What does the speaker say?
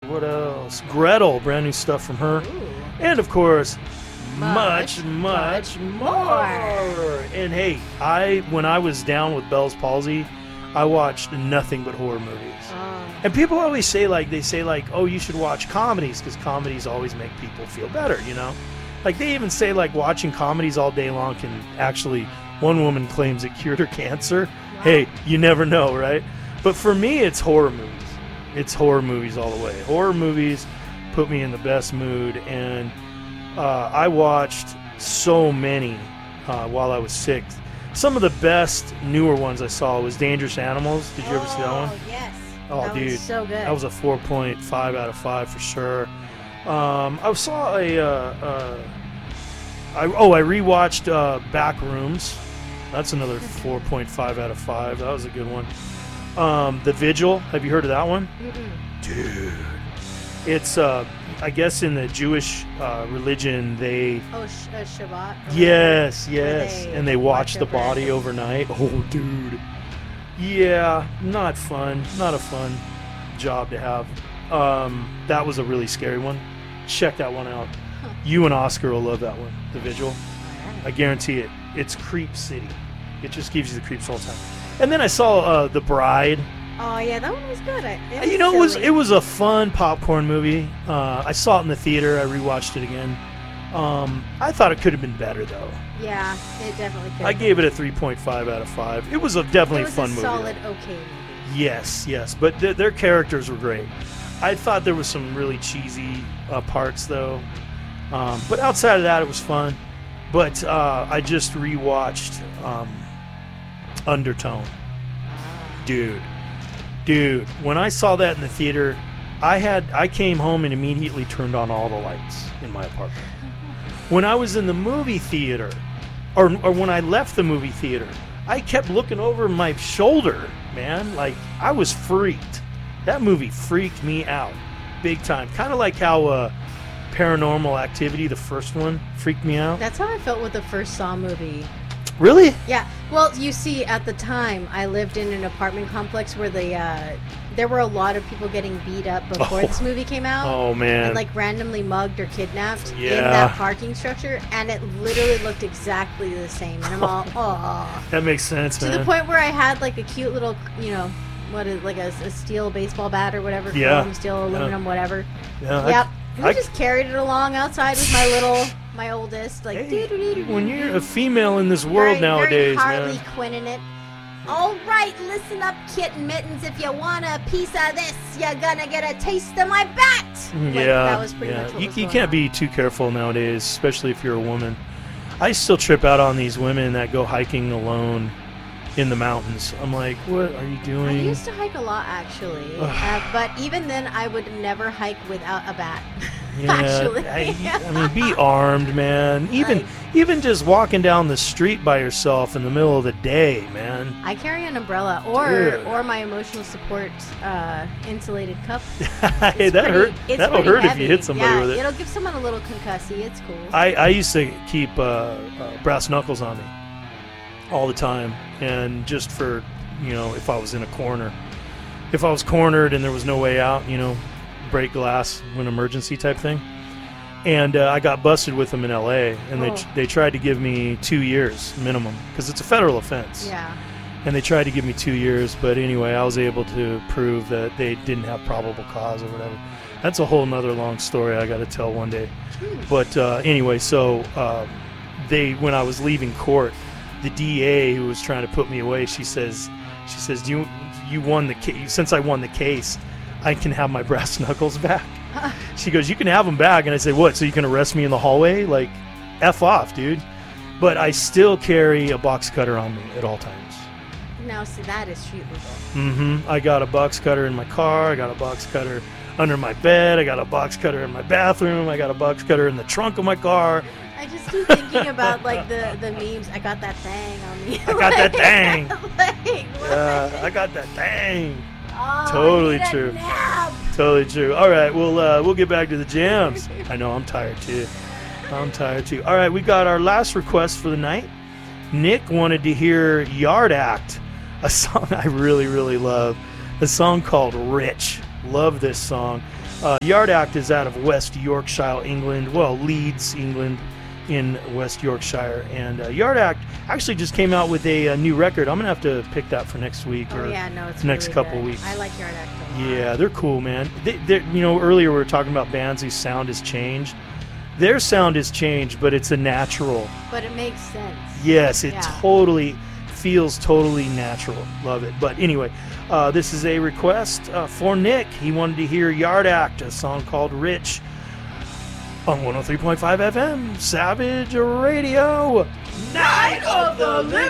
What else? Gretel, brand new stuff from her. Ooh. And, of course, much more. And, hey, when I was down with Bell's palsy, I watched nothing but horror movies. And people always say, oh, you should watch comedies because comedies always make people feel better, you know? Like, they even say, like, watching comedies all day long can actually, one woman claims it cured her cancer. Wow. Hey, you never know, right? But for me, it's horror movies. It's horror movies all the way. Horror movies put me in the best mood, and I watched so many while I was sick. Some of the best newer ones I saw was Dangerous Animals. Did you ever see that one? Oh, yes. Oh, that dude, was so good. that was a 4.5 out of 5 for sure. I saw I rewatched Backrooms. That's another 4.5 out of 5. That was a good one. The Vigil. Have you heard of that one? Mm-mm. Dude, it's I guess in the Jewish religion they. Oh, Shabbat. Yes, they and they watch the over body it. overnight. Oh, dude. Yeah, not fun. Not a fun job to have. That was a really scary one. Check that one out. Huh. You and Oscar will love that one, The Vigil. All right. I guarantee it. It's Creep City. It just gives you the creeps all the time. And then I saw The Bride. Oh yeah, that one was good. It was a fun popcorn movie. I saw it in the theater. I rewatched it again. I thought it could have been better though. Yeah, it definitely could. I gave it a 3.5 out of 5. It was definitely a fun movie. Solid, okay movie. Yes, but their characters were great. I thought there was some really cheesy parts though, but outside of that, it was fun. But I just rewatched Undertone, dude. When I saw that in the theater, I came home and immediately turned on all the lights in my apartment. When I was in the movie theater, or when I left the movie theater, I kept looking over my shoulder, man. Like, I was freaked. That movie freaked me out big time. Kind of like how Paranormal Activity, the first one, freaked me out. That's how I felt with the first Saw movie. Really? Yeah. Well, you see, at the time, I lived in an apartment complex where there were a lot of people getting beat up before this movie came out. Oh, man. And, like, randomly mugged or kidnapped in Yeah. that parking structure, and it literally looked exactly the same. And I'm all, oh. That makes sense, To man. the point where I had, like, a cute little, a steel baseball bat or whatever. Yeah. Chrome, steel, aluminum, whatever. Yeah, Yep. I I just carried it along outside with my oldest. Like, hey, when you're a female in this world nowadays, very Harley man. Quinn in it. All right, listen up, Kitten Mittens. If you want a piece of this, you're gonna get a taste of my bat. Like, that was pretty much what was You going can't on. be too careful nowadays, especially if you're a woman. I still trip out on these women that go hiking alone in the mountains. I'm like, what are you I doing? used to hike a lot, actually. But even then, I would never hike without a bat. Yeah, actually. I mean, be armed, man. Even just walking down the street by yourself in the middle of the day, man. I carry an umbrella Dude. or my emotional support insulated cup. Hey, that'll hurt if you hit somebody yeah, with it. It'll give someone a little concussy. It's cool. I used to keep brass knuckles on me all the time, and just for, if I was in a corner. If I was cornered and there was no way out, break glass when emergency type thing. And I got busted with them in L.A., and they tried to give me 2 years minimum, because it's a federal offense. Yeah. And they tried to give me 2 years, but anyway, I was able to prove that they didn't have probable cause or whatever. That's a whole nother long story I got to tell one day. But anyway, so when I was leaving court, the DA who was trying to put me away, she says, you won the case. Since I won the case, I can have my brass knuckles back. She goes, you can have them back. And I said, what, so you can arrest me in the hallway? Like, F off, dude. But I still carry a box cutter on me at all times. Now, see, that is street legal. Mm-hmm. I got a box cutter in my car. I got a box cutter under my bed. I got a box cutter in my bathroom. I got a box cutter in the trunk of my car. I just keep thinking about, like, the memes. I got that thing on me. I got that thing. Like, I got that thing. oh, Totally I need a true. nap. Totally true. All right, we'll get back to the jams. I know, I'm tired too. All right, we got our last request for the night. Nick wanted to hear Yard Act, a song I really, really love. A song called Rich. Love this song. Yard Act is out of West Yorkshire, England. Well, Leeds, England, in West Yorkshire. And Yard Act actually just came out with a new record. I'm going to have to pick that for next week it's next really couple good. weeks. I like Yard Act a lot. Yeah, they're cool, man. Earlier we were talking about bands whose sound has changed. Their sound has changed, but it's a natural. But it makes sense. Yes, it totally feels totally natural. Love it. But anyway, this is a request for Nick. He wanted to hear Yard Act, a song called Rich, on 103.5 FM, Savage Radio. Night of the Living